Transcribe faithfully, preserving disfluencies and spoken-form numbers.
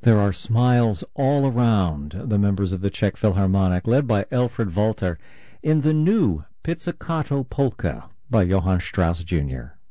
There are smiles all around the members of the Czech Philharmonic, led by Alfred Walter, in the new Pizzicato Polka by Johann Strauss Junior